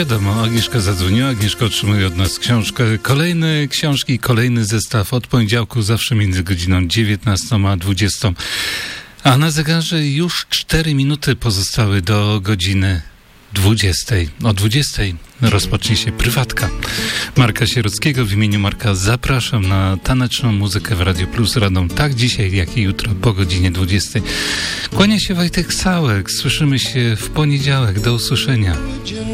wiadomo, Agnieszka zadzwoniła, Agnieszka otrzymuje od nas książkę. Kolejne książki, kolejny zestaw od poniedziałku, zawsze między godziną 19 a 20. A na zegarze już 4 minuty pozostały do godziny 20. O 20 rozpocznie się prywatka Marka Sierockiego. W imieniu Marka zapraszam na taneczną muzykę w Radio Plus Radom, tak dzisiaj, jak i jutro po godzinie 20. Kłania się Wojtek Sałek. Słyszymy się w poniedziałek. Do usłyszenia.